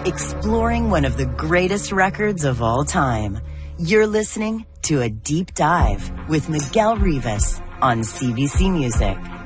exploring one of the greatest records of all time. You're listening to A Deep Dive with Miguel Rivas on CBC Music.